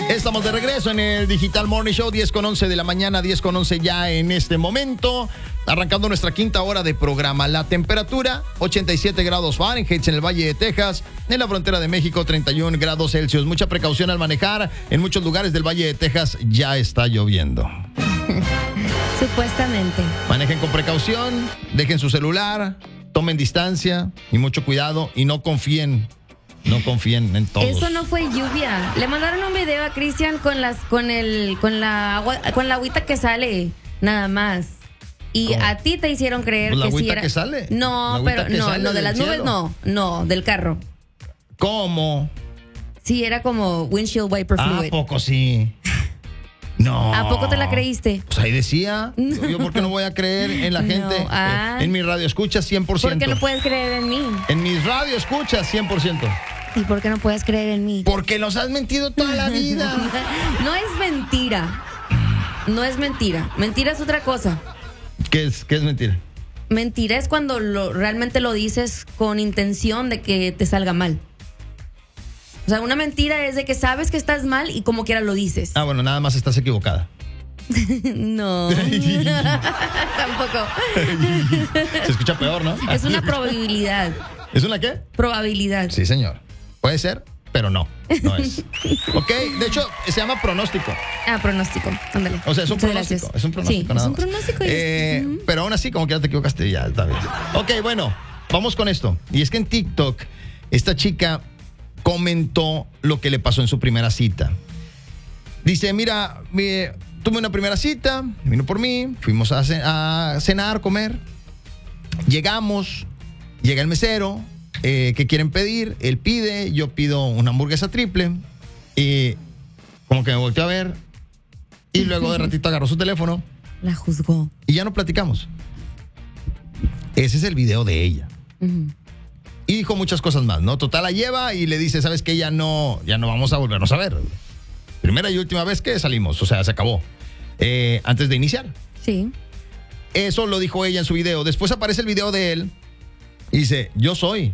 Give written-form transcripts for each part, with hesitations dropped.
Estamos de regreso en el Digital Morning Show, 10:11 de la mañana, 10:11 ya en este momento. Arrancando nuestra quinta hora de programa. La temperatura, 87 grados Fahrenheit en el Valle de Texas. En la frontera de México, 31 grados Celsius. Mucha precaución al manejar. En muchos lugares del Valle de Texas ya está lloviendo. Supuestamente. Manejen con precaución, dejen su celular, tomen distancia y mucho cuidado y no confíen en todos. Eso no fue lluvia. Le mandaron un video a Cristian con la agüita que sale, nada más. Y ¿cómo? A ti te hicieron creer ¿La que agüita sí era... que sale? No, pero no de las nubes, cielo. no, del carro. ¿Cómo? Sí, era como windshield wiper fluid. ¿A poco sí? No. ¿A poco te la creíste? Pues ahí decía. Yo, ¿por qué no voy a creer en la gente? No. En mi radio escucha 100%. ¿Por qué no puedes creer en mí? En mis radio escucha 100%. ¿Y por qué no puedes creer en mí? Porque nos has mentido toda la vida. No es mentira. No es mentira. Mentira es otra cosa. ¿Qué es mentira? Mentira es cuando realmente lo dices con intención de que te salga mal. O sea, una mentira es de que sabes que estás mal y como quiera lo dices. Ah, bueno, nada más estás equivocada. No. Tampoco. Se escucha peor, ¿no? Es una probabilidad. ¿Es una qué? Probabilidad. Sí, señor. Puede ser, pero no es. Ok, de hecho, se llama pronóstico. Pronóstico. Ándale. O sea, es un Muchas pronóstico. gracias. Es un pronóstico, sí, nada es un más. pronóstico. Pero aún así, como que ya te equivocaste, ya está bien. Ok, bueno, vamos con esto. Y es que en TikTok, esta chica comentó lo que le pasó en su primera cita. Dice, mira, tuve una primera cita, vino por mí, fuimos a cenar, comer. Llegamos, llega el mesero, ¿qué quieren pedir? Él pide, yo pido una hamburguesa triple. Y como que me volteó a ver. Y luego de ratito agarró su teléfono. La juzgó. Y ya no platicamos. Ese es el video de ella. Uh-huh. Y dijo muchas cosas más, ¿no? Total, la lleva y le dice, ¿sabes qué? Ya no vamos a volvernos a ver. Primera y última vez que salimos, o sea, se acabó. Antes de iniciar. Sí. Eso lo dijo ella en su video. Después aparece el video de él y dice, yo soy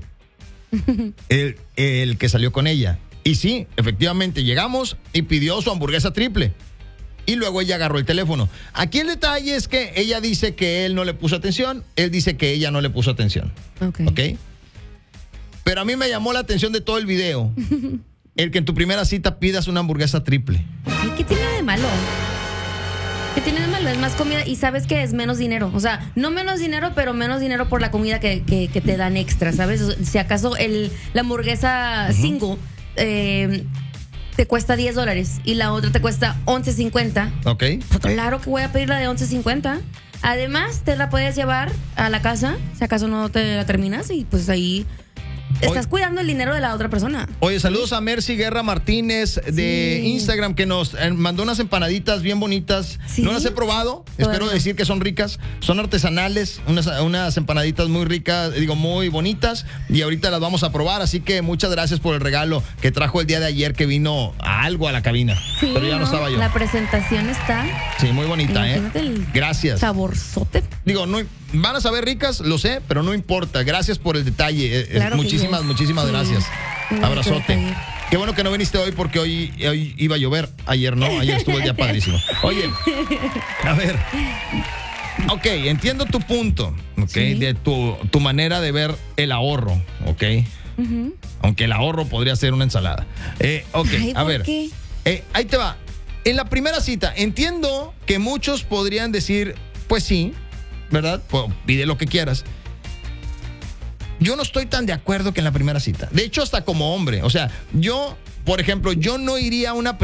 el que salió con ella. Y sí, efectivamente, llegamos y pidió su hamburguesa triple. Y luego ella agarró el teléfono. Aquí el detalle es que ella dice que él no le puso atención, él dice que ella no le puso atención. ¿Ok? Pero a mí me llamó la atención de todo el video el que en tu primera cita pidas una hamburguesa triple. ¿Y qué tiene de malo? ¿Qué tiene de malo? Es más comida y sabes que es menos dinero. O sea, no menos dinero, pero menos dinero por la comida que te dan extra, ¿sabes? Si acaso la hamburguesa single te cuesta $10 y la otra te cuesta $11.50. Ok. Pues claro que voy a pedir la de $11.50. Además, te la puedes llevar a la casa, si acaso no te la terminas y pues ahí... Estás cuidando el dinero de la otra persona. Oye, saludos a Mercy Guerra Martínez de Instagram, que nos mandó unas empanaditas bien bonitas. ¿Sí? No las he probado, espero decir que son ricas. Son artesanales, unas empanaditas muy ricas, muy bonitas. Y ahorita las vamos a probar, así que muchas gracias por el regalo que trajo el día de ayer, que vino algo a la cabina. Sí, pero ya no estaba yo. La presentación está... Sí, muy bonita, Gracias. Saborzote. No, van a saber ricas, lo sé, pero no importa. Gracias por el detalle. Claro muchísimas gracias. Abrazote. Que Qué bueno que no viniste hoy porque hoy iba a llover. Ayer no, ayer estuvo el día padrísimo. Oye, a ver. Ok, entiendo tu punto, de tu manera de ver el ahorro, Uh-huh. Aunque el ahorro podría ser una ensalada. Ay, a ¿por ver. qué? Ahí te va. En la primera cita, entiendo que muchos podrían decir, pues sí, ¿verdad? Pues pide lo que quieras. Yo no estoy tan de acuerdo que en la primera cita. De hecho, hasta como hombre. O sea, yo, por ejemplo, yo no iría a una